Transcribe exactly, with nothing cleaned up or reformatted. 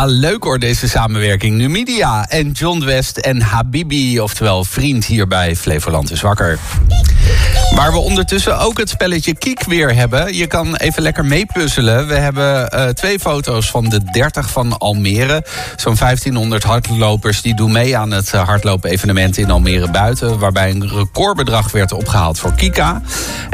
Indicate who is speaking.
Speaker 1: Ja, leuk hoor, deze samenwerking. Numidia en John West en Habibi, oftewel vriend hier bij Flevoland is wakker. Waar we ondertussen ook het spelletje Kiek weer hebben. Je kan even lekker meepuzzelen. We hebben uh, twee foto's van de dertig van Almere. Zo'n vijftienhonderd hardlopers die doen mee aan het hardlopen evenement in Almere buiten, waarbij een recordbedrag werd opgehaald voor Kika.